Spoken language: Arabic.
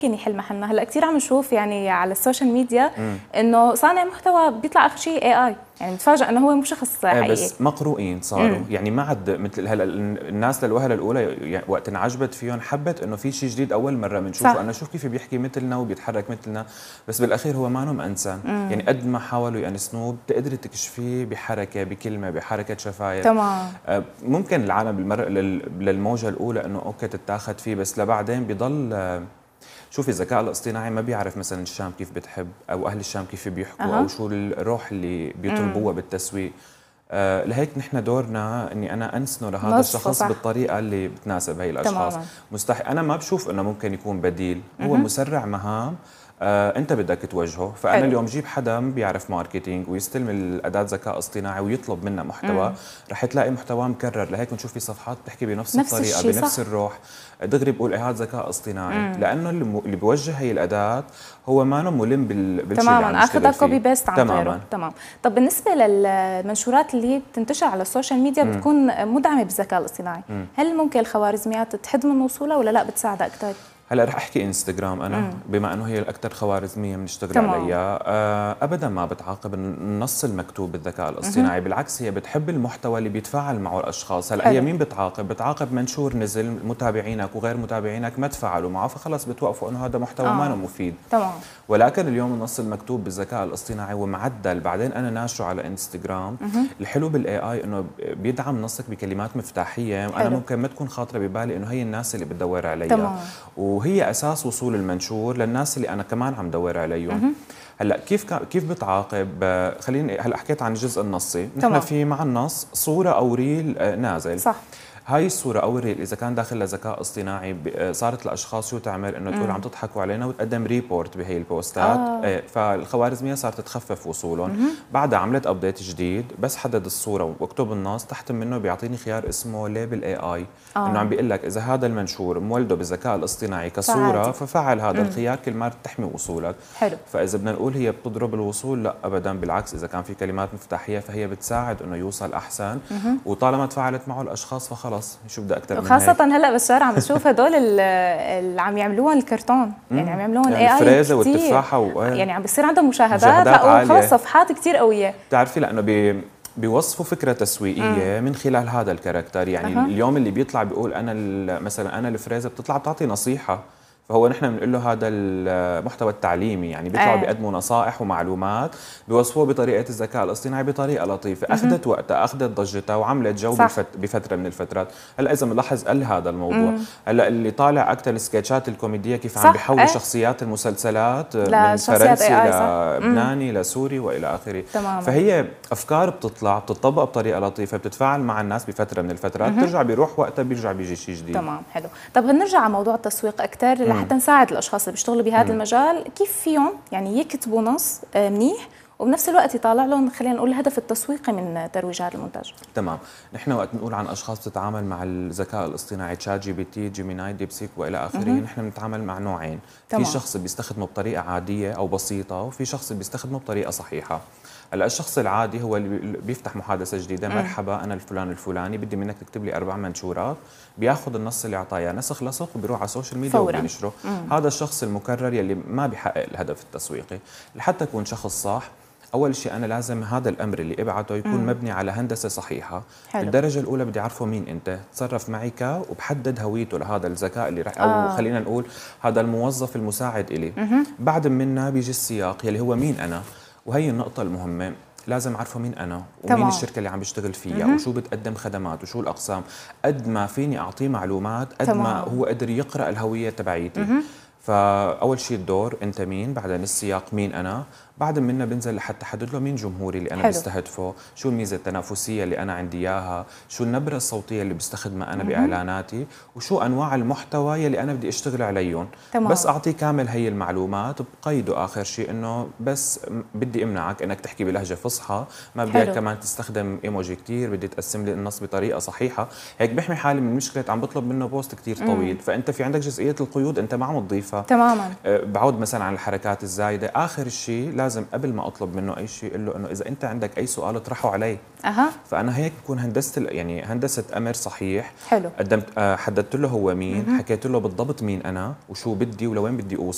يحل محلنا. هلا كثير عم نشوف يعني على السوشيال ميديا انه صانع محتوى بيطلع اخر شيء اي، يعني بتفاجئ انه هو مو شخص حقيقي. بس مقروئين صاروا يعني ما عاد مثل هلا الناس للوهله الاولى يعني وقت انعجبت فيهم حبت انه في شيء جديد اول مره بنشوفه. انا شوف كيف بيحكي مثلنا وبيتحرك مثلنا، بس بالاخير هو ما نم انسان. يعني قد ما حاولوا يأنسنوه بتقدري تكشفيه بحركه، بكلمه، بحركه شفايف. تمام. ممكن العالم للموجه الاولى انه اوكي تتاخذ فيه، بس لبعدين بضل. شوفي الذكاء الاصطناعي ما بيعرف مثلا الشام كيف بتحب او اهل الشام كيف بيحكوا او شو الروح اللي بيطلبوها بالتسويق. لهيك نحن دورنا اني انا انسنه لهذا الشخص صح. بالطريقه اللي بتناسب هي الاشخاص. تماما. مستحيل، انا ما بشوف انه ممكن يكون بديل. هو مسرع مهام انت بدك تواجهه. فانا حلو. اليوم جيب حدا بيعرف ماركتينج ويستلم الاداه ذكاء اصطناعي ويطلب منا محتوى، رح تلاقي محتوى مكرر. لهيك بنشوف في صفحات بتحكي بنفس الطريقه بنفس صح. الروح. دغري بقول هذا ذكاء اصطناعي لانه اللي بيوجه هي الاداه هو ما ملم بالشيء اللي عم يشتغل اخذها كوبي بيست عن غيره. تمام. طب بالنسبه للمنشورات اللي بتنتشر على السوشيال ميديا بتكون مدعمه بالذكاء الاصطناعي، هل ممكن الخوارزميات تحد من وصولها ولا لا بتساعدها اكثر؟ هلا رح احكي انستغرام انا بما انه هي الاكثر خوارزميه بنشتغل عليها. ابدا ما بتعاقب النص المكتوب بالذكاء الاصطناعي، بالعكس هي بتحب المحتوى اللي بيتفاعل معه الاشخاص. هلا هي مين بتعاقب منشور نزل متابعينك وغير متابعينك ما تفاعلوا معه، فخلص بتوقفوا انه هذا محتوى ما مفيد. تمام. ولكن اليوم النص المكتوب بالذكاء الاصطناعي ومعدل بعدين انا ناشره على انستغرام. الحلو بالاي اي انه بيدعم نصك بكلمات مفتاحيه وانا ممكن ما تكون خاطره ببالي انه هي الناس اللي بتدور عليها. وهي اساس وصول المنشور للناس اللي انا كمان عم دور عليهم. هلا كيف بتعاقب؟ خليني هلا حكيت عن الجزء النصي. نحن في مع النص صوره او ريل نازل صح. هاي الصورة أو الريل إذا كان داخل لذكاء اصطناعي صارت الأشخاص شو تعمل؟ إنه تقول عم تضحكوا علينا وتقدم ريبورت بهي البوستات. فالخوارزمية صارت تخفف وصولهم. بعدها عملت أبديت جديد، بس حدد الصورة واكتب النص تحت منه بيعطيني خيار اسمه ليبل اي اي. إنه عم بيقول لك إذا هذا المنشور مولده بالذكاء الاصطناعي كصورة ففعل هذا الخيار كل ما تحمي وصولك. حلو. فإذا بدنا نقول هي بتضرب الوصول، لا أبدا، بالعكس إذا كان في كلمات مفتاحية فهي بتساعد إنه يوصل أحسن. وطالما تفاعلت معه الأشخاص فخلص شو بدي اكثر من هيك. وخاصة هلا بالشارع عم بشوف هدول اللي عم يعملوهم الكرتون، يعني عم يعملوهم الاي اي الفريزه والتفاحه يعني عم بيصير عندهم مشاهدات وخلص صفحات كثير قويه. بتعرفي لانه بيوصفوا فكره تسويقيه من خلال هذا الكاركتر. يعني اليوم اللي بيطلع بيقول انا مثلا انا الفريزه بتطلع بتعطي نصيحه، فهو نحن بنقول له هذا المحتوى التعليمي. يعني بيطلعوا بيقدموا نصائح ومعلومات بيوصفوه بطريقه الذكاء الاصطناعي بطريقه لطيفه. اخذت وقتها، اخذت ضجتها وعملت جو بفتره من الفترات. هلا اذا بنلاحظ قل هذا الموضوع. هلا اللي طالع اكثر السكتشات الكوميديه كيف عم بيحولوا شخصيات المسلسلات من فرنسي لبناني لسوري والى اخره. فهي افكار بتطبق بطريقه لطيفه، بتتفاعل مع الناس بفتره من الفترات، بترجع بيروح وقتها بيرجع بيجي شيء جديد. تمام. حلو. طب نرجع على موضوع التسويق اكثر حتى نساعد الاشخاص اللي بيشتغلوا بهذا المجال. كيف فيهم يعني يكتبوا نص منيح وبنفس الوقت يطلع لهم خلينا نقول الهدف التسويقي من ترويج هذا المنتج؟ تمام. نحن وقت نقول عن اشخاص بتتعامل مع الذكاء الاصطناعي تشات جي بي تي، جيميناي، ديبسيك والى اخره، نحن بنتعامل مع نوعين. في شخص بيستخدمه بطريقه عاديه او بسيطه، وفي شخص بيستخدمه بطريقه صحيحه. هلا الشخص العادي هو اللي بيفتح محادثه جديده. مرحبا انا الفلان الفلاني، بدي منك تكتب لي 4 منشورات. بياخذ النص اللي اعطاه نسخ لصق وبيروح على السوشيال ميديا وبينشره. هذا الشخص المكرر يلي ما بيحقق الهدف التسويقي. لحتى يكون شخص صح، اول شيء انا لازم هذا الامر اللي ابعته يكون مبني على هندسه صحيحه. حلو. الدرجه الاولى بدي اعرفه مين انت، تصرف معي وبحدد هويته لهذا الذكاء اللي رح او خلينا نقول هذا الموظف المساعد الي. بعد منا بيجي السياق يلي هو مين انا، وهي النقطه المهمه. لازم اعرفه مين انا ومين الشركه اللي عم بشتغل فيها وشو بتقدم خدمات وشو الاقسام. قد ما فيني اعطيه معلومات قد ما هو قدر يقرا الهويه تبعيتي. فاول شيء الدور انت مين، بعدين السياق مين انا، بعد منا بنزل لحتى احدد له مين جمهوري اللي انا بستهدفه، شو الميزه التنافسيه اللي انا عندي اياها، شو النبره الصوتيه اللي بستخدمها انا باعلاناتي، وشو انواع المحتوى يلي انا بدي اشتغل عليهم. بس اعطيه كامل هي المعلومات، بقيده اخر شيء انه بس بدي امنعك انك تحكي بلهجه فصحى، ما بدي كمان تستخدم ايموجي كثير، بدي تقسم لي النص بطريقه صحيحه. هيك بحمي حالي من مشكله عم بطلب منه بوست كثير طويل. فانت في عندك جزئيه القيود انت ما عم تضيفها تماما. بعود مثلا عن الحركات الزايده. اخر شيء لازم قبل ما اطلب منه اي شيء اقول له انه اذا انت عندك اي سؤال اطرحه علي. فانا هيك بكون هندسه امر صحيح. حلو. قدمت حددت له هو مين، حكيت له بالضبط مين انا وشو بدي ولوين بدي اوصل.